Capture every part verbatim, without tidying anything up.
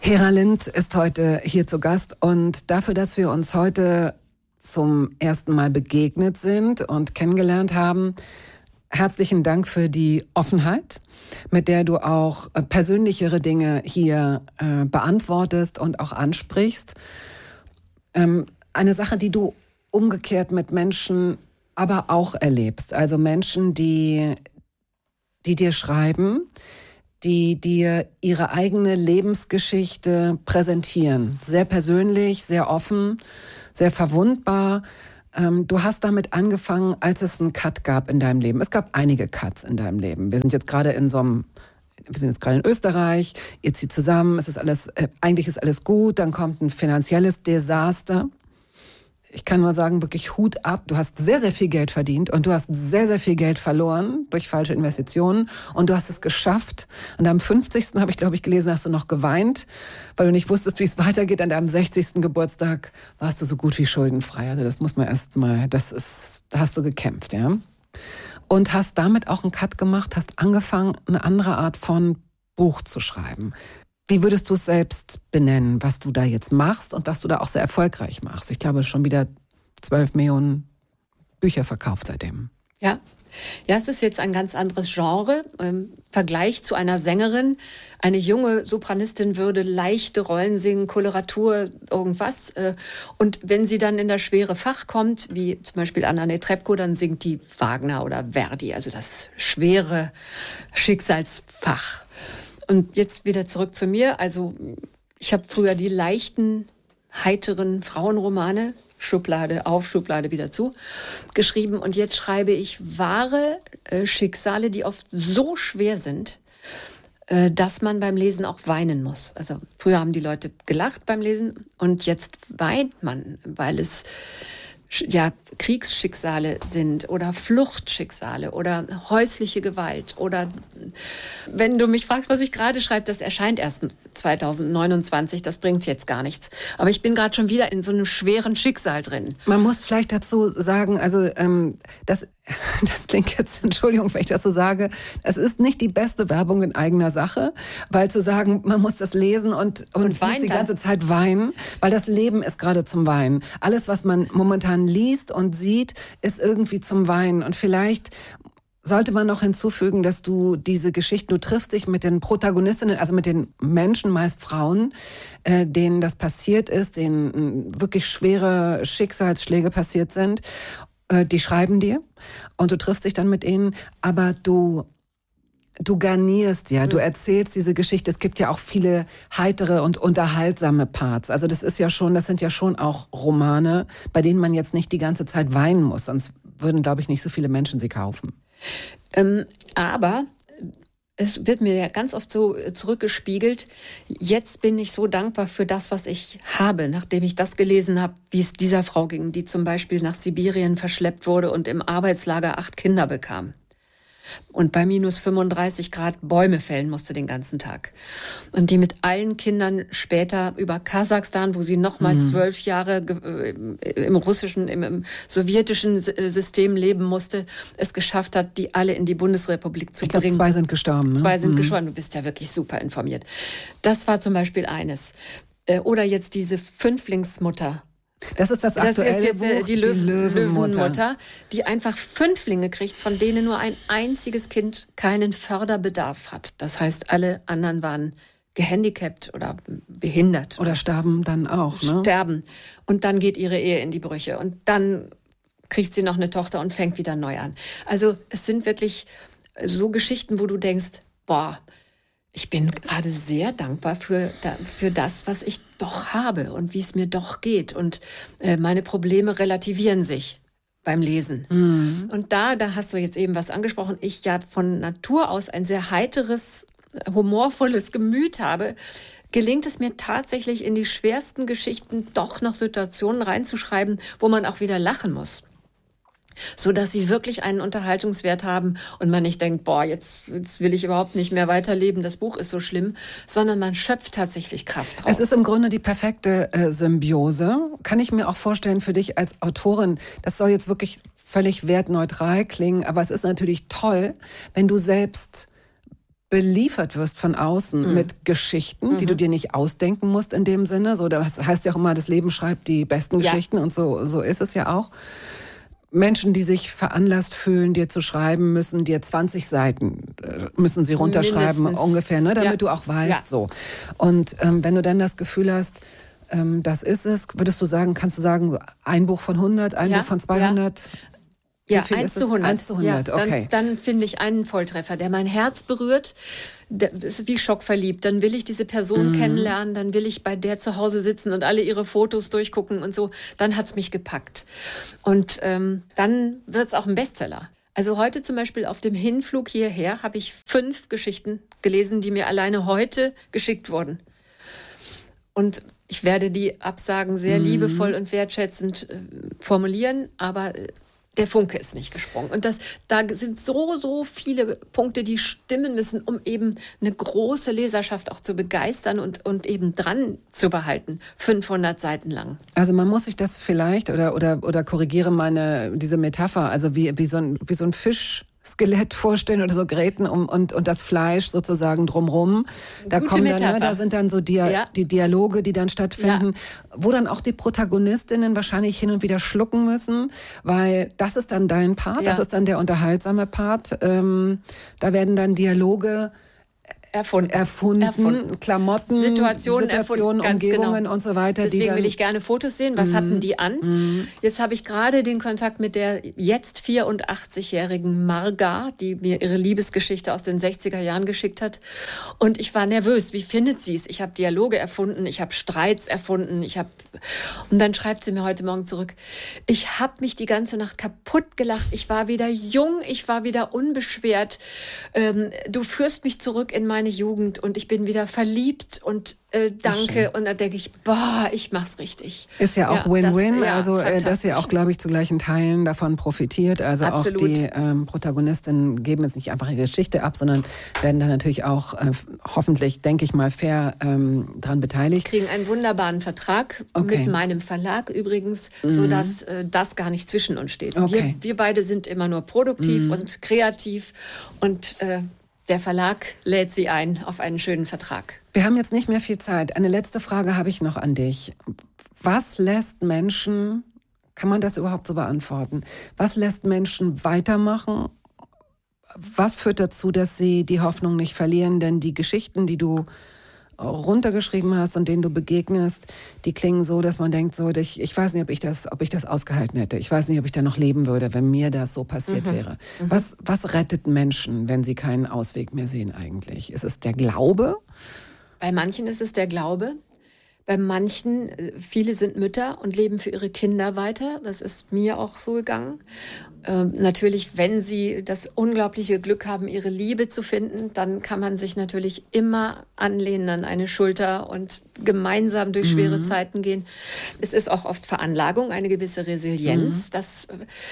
Hera Lind ist heute hier zu Gast und dafür, dass wir uns heute zum ersten Mal begegnet sind und kennengelernt haben, herzlichen Dank für die Offenheit, mit der du auch persönlichere Dinge hier äh, beantwortest und auch ansprichst. Ähm, eine Sache, die du umgekehrt mit Menschen aber auch erlebst. Also Menschen, die, die dir schreiben, die dir ihre eigene Lebensgeschichte präsentieren. Sehr persönlich, sehr offen, sehr verwundbar. Ähm, du hast damit angefangen, als es einen Cut gab in deinem Leben. Es gab einige Cuts in deinem Leben. Wir sind jetzt gerade in so einem, wir sind jetzt gerade in Österreich, ihr zieht zusammen, es ist alles, äh, eigentlich ist alles gut, dann kommt ein finanzielles Desaster. Ich kann nur sagen, wirklich Hut ab. Du hast sehr, sehr viel Geld verdient und du hast sehr, sehr viel Geld verloren durch falsche Investitionen und du hast es geschafft. An deinem fünfzigsten habe ich, glaube ich, gelesen, hast du noch geweint, weil du nicht wusstest, wie es weitergeht. An deinem sechzigsten Geburtstag warst du so gut wie schuldenfrei. Also das muss man erst mal, das ist, da hast du gekämpft, ja. Und hast damit auch einen Cut gemacht, hast angefangen, eine andere Art von Buch zu schreiben. Wie würdest du es selbst benennen, was du da jetzt machst und was du da auch sehr erfolgreich machst? Ich glaube, schon wieder zwölf Millionen Bücher verkauft seitdem. Ja, ja, es ist jetzt ein ganz anderes Genre. Im Vergleich zu einer Sängerin. Eine junge Sopranistin würde leichte Rollen singen, Koloratur, irgendwas. Und wenn sie dann in das schwere Fach kommt, wie zum Beispiel Anna Netrebko, dann singt die Wagner oder Verdi, also das schwere Schicksalsfach. Und jetzt wieder zurück zu mir. Also ich habe früher die leichten, heiteren Frauenromane, Schublade auf, Schublade wieder zu, geschrieben. Und jetzt schreibe ich wahre äh, Schicksale, die oft so schwer sind, äh, dass man beim Lesen auch weinen muss. Also früher haben die Leute gelacht beim Lesen und jetzt weint man, weil es ja, Kriegsschicksale sind oder Fluchtschicksale oder häusliche Gewalt. Oder wenn du mich fragst, was ich gerade schreibe, das erscheint erst zwanzig neunundzwanzig, das bringt jetzt gar nichts. Aber ich bin gerade schon wieder in so einem schweren Schicksal drin. Man muss vielleicht dazu sagen, also ähm, das, das klingt jetzt, Entschuldigung, wenn ich das so sage, es ist nicht die beste Werbung in eigener Sache, weil zu sagen, man muss das lesen und, und, und muss die ganze Zeit weinen, weil das Leben ist gerade zum Weinen. Alles, was man momentan liest und sieht, ist irgendwie zum Weinen. Und vielleicht sollte man noch hinzufügen, dass du diese Geschichten, du triffst dich mit den Protagonistinnen, also mit den Menschen, meist Frauen, äh, denen das passiert ist, denen äh, wirklich schwere Schicksalsschläge passiert sind. Äh, die schreiben dir und du triffst dich dann mit ihnen, aber du Du garnierst ja, du erzählst diese Geschichte. Es gibt ja auch viele heitere und unterhaltsame Parts. Also das ist ja schon, das sind ja schon auch Romane, bei denen man jetzt nicht die ganze Zeit weinen muss. Sonst würden, glaube ich, nicht so viele Menschen sie kaufen. Ähm, aber es wird mir ja ganz oft so zurückgespiegelt, jetzt bin ich so dankbar für das, was ich habe, nachdem ich das gelesen habe, wie es dieser Frau ging, die zum Beispiel nach Sibirien verschleppt wurde und im Arbeitslager acht Kinder bekam. Und bei minus fünfunddreißig Grad Bäume fällen musste den ganzen Tag. Und die mit allen Kindern später über Kasachstan, wo sie noch mal zwölf Jahre im russischen, im, im sowjetischen System leben musste, es geschafft hat, die alle in die Bundesrepublik zu ich glaub, bringen. Zwei sind gestorben. Ne? Zwei sind mhm. gestorben. Du bist ja wirklich super informiert. Das war zum Beispiel eines. Oder jetzt diese Fünflingsmutter. Das ist das aktuelle Das ist jetzt Buch, die, Löw- die Löwenmutter. Löwenmutter, die einfach Fünflinge kriegt, von denen nur ein einziges Kind keinen Förderbedarf hat. Das heißt, alle anderen waren gehandicapt oder behindert. Oder starben dann auch, ne? Sterben. Und dann geht ihre Ehe in die Brüche. Und dann kriegt sie noch eine Tochter und fängt wieder neu an. Also es sind wirklich so Geschichten, wo du denkst, boah, ich bin gerade sehr dankbar für, für das, was ich doch habe und wie es mir doch geht. Und äh, meine Probleme relativieren sich beim Lesen. Mhm. Und da, da hast du jetzt eben was angesprochen, ich ja von Natur aus ein sehr heiteres, humorvolles Gemüt habe, gelingt es mir tatsächlich in die schwersten Geschichten doch noch Situationen reinzuschreiben, wo man auch wieder lachen muss. So dass sie wirklich einen Unterhaltungswert haben und man nicht denkt, boah, jetzt, jetzt will ich überhaupt nicht mehr weiterleben, das Buch ist so schlimm, sondern man schöpft tatsächlich Kraft draus. Es ist im Grunde die perfekte äh, Symbiose. Kann ich mir auch vorstellen für dich als Autorin, das soll jetzt wirklich völlig wertneutral klingen, aber es ist natürlich toll, wenn du selbst beliefert wirst von außen mhm. mit Geschichten, mhm. die du dir nicht ausdenken musst in dem Sinne. So, das heißt ja auch immer, das Leben schreibt die besten ja. Geschichten und so, so ist es ja auch. Menschen, die sich veranlasst fühlen, dir zu schreiben, müssen dir zwanzig Seiten, müssen sie runterschreiben Mindestens. ungefähr, ne, damit ja. du auch weißt, ja. so. Und ähm, wenn du dann das Gefühl hast, ähm, das ist es, würdest du sagen, kannst du sagen, ein Buch von hundert, ein ja. Buch von zweihundert? Ja. Ja, eins zu hundert. eins zu hundert, ja, okay. Dann, dann finde ich einen Volltreffer, der mein Herz berührt. Das ist wie schockverliebt. Dann will ich diese Person mhm. kennenlernen, dann will ich bei der zu Hause sitzen und alle ihre Fotos durchgucken und so. Dann hat's mich gepackt. Und ähm, dann wird's auch ein Bestseller. Also heute zum Beispiel auf dem Hinflug hierher habe ich fünf Geschichten gelesen, die mir alleine heute geschickt wurden. Und ich werde die Absagen sehr mhm. liebevoll und wertschätzend äh, formulieren, aber äh, der Funke ist nicht gesprungen. Und das, da sind so, so viele Punkte, die stimmen müssen, um eben eine große Leserschaft auch zu begeistern und, und eben dran zu behalten. fünfhundert Seiten lang. Also man muss sich das vielleicht, oder, oder, oder korrigiere meine, diese Metapher, also wie, wie, so ein, wie so ein Fischskelett vorstellen oder so Gräten um, und, und das Fleisch sozusagen drumrum. Da Gute kommen dann, Metapher. ne, da sind dann so Dia- ja. die Dialoge, die dann stattfinden, ja. wo dann auch die Protagonistinnen wahrscheinlich hin und wieder schlucken müssen, weil das ist dann dein Part, ja. das ist dann der unterhaltsame Part. Ähm, da werden dann Dialoge Erfunden. Erfunden, erfunden. Klamotten, Situationen, Situationen erfunden, Umgebungen genau. und so weiter. Deswegen die dann, will ich gerne Fotos sehen. Was mm, hatten die an? Mm. Jetzt habe ich gerade den Kontakt mit der jetzt vierundachtzigjährigen Marga, die mir ihre Liebesgeschichte aus den sechziger Jahren geschickt hat. Und ich war nervös. Wie findet sie es? Ich habe Dialoge erfunden, ich habe Streits erfunden, ich habe und dann schreibt sie mir heute Morgen zurück: Ich habe mich die ganze Nacht kaputt gelacht. Ich war wieder jung, ich war wieder unbeschwert. Ähm, du führst mich zurück in meine Jugend und ich bin wieder verliebt und äh, danke. Und da denke ich, boah, ich mach's richtig. Ist ja auch ja, Win-Win, das, ja, also äh, dass ihr auch, glaube ich, zu gleichen Teilen davon profitiert. Also Absolut. Auch die ähm, Protagonistinnen geben jetzt nicht einfach ihre Geschichte ab, sondern werden dann natürlich auch äh, hoffentlich, denke ich mal, fair ähm, dran beteiligt. Kriegen einen wunderbaren Vertrag okay. mit meinem Verlag übrigens, mhm. sodass äh, das gar nicht zwischen uns steht. Okay. Wir, wir beide sind immer nur produktiv mhm. und kreativ und äh, der Verlag lädt sie ein auf einen schönen Vertrag. Wir haben jetzt nicht mehr viel Zeit. Eine letzte Frage habe ich noch an dich. Was lässt Menschen, kann man das überhaupt so beantworten, was lässt Menschen weitermachen? Was führt dazu, dass sie die Hoffnung nicht verlieren? Denn die Geschichten, die du runtergeschrieben hast und denen du begegnest, die klingen so, dass man denkt, so, ich, ich weiß nicht, ob ich das, ob ich das ausgehalten hätte. Ich weiß nicht, ob ich da noch leben würde, wenn mir das so passiert mhm. wäre. Mhm. Was, was rettet Menschen, wenn sie keinen Ausweg mehr sehen eigentlich? Ist es der Glaube? Bei manchen ist es der Glaube. Bei manchen, viele sind Mütter und leben für ihre Kinder weiter. Das ist mir auch so gegangen. Ähm, natürlich, wenn sie das unglaubliche Glück haben, ihre Liebe zu finden, dann kann man sich natürlich immer anlehnen an eine Schulter und gemeinsam durch schwere mhm. Zeiten gehen. Es ist auch oft Veranlagung, eine gewisse Resilienz, mhm. dass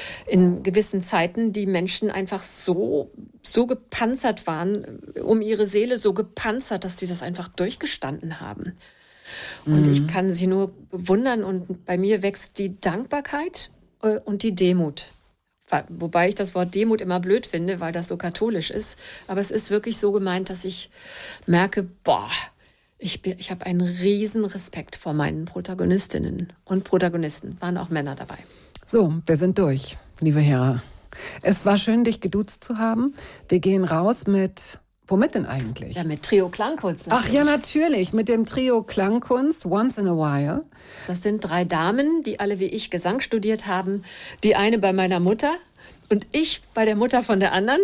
in gewissen Zeiten die Menschen einfach so, so gepanzert waren, um ihre Seele so gepanzert, dass sie das einfach durchgestanden haben. Und mhm. ich kann sie nur bewundern und bei mir wächst die Dankbarkeit und die Demut. Wobei ich das Wort Demut immer blöd finde, weil das so katholisch ist. Aber es ist wirklich so gemeint, dass ich merke, boah, ich, bin, ich habe einen riesen Respekt vor meinen Protagonistinnen und Protagonisten. Waren auch Männer dabei. So, wir sind durch, liebe Hera. Es war schön, dich geduzt zu haben. Wir gehen raus mit... Womit denn eigentlich? Ja, mit Trio Klangkunst. Natürlich. Ach ja, natürlich, mit dem Trio Klangkunst, Once in a While. Das sind drei Damen, die alle wie ich Gesang studiert haben. Die eine bei meiner Mutter und ich bei der Mutter von der anderen.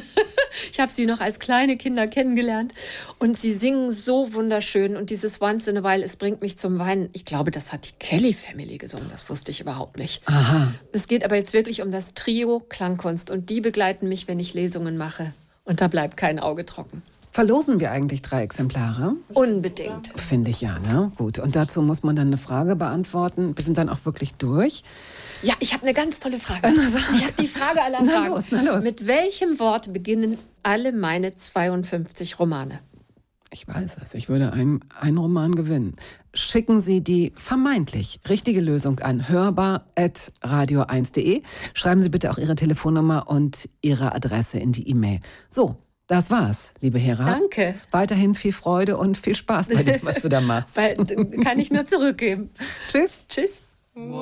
Ich habe sie noch als kleine Kinder kennengelernt. Und sie singen so wunderschön. Und dieses Once in a While, es bringt mich zum Weinen. Ich glaube, das hat die Kelly Family gesungen. Das wusste ich überhaupt nicht. Aha. Es geht aber jetzt wirklich um das Trio Klangkunst. Und die begleiten mich, wenn ich Lesungen mache. Und da bleibt kein Auge trocken. Verlosen wir eigentlich drei Exemplare? Unbedingt. Finde ich ja, ne? Gut. Und dazu muss man dann eine Frage beantworten. Wir sind dann auch wirklich durch. Ja, ich habe eine ganz tolle Frage. Ich habe die Frage aller Fragen. Na los, na los. Mit welchem Wort beginnen alle meine zweiundfünfzig Romane? Ich weiß es. Ich würde einen, einen Roman gewinnen. Schicken Sie die vermeintlich richtige Lösung an hörbar at radio eins punkt de. Schreiben Sie bitte auch Ihre Telefonnummer und Ihre Adresse in die E-Mail. So, Das war's, liebe Hera. Danke. Weiterhin viel Freude und viel Spaß bei dem, was du da machst. Weil, kann ich nur zurückgeben. Tschüss. Tschüss.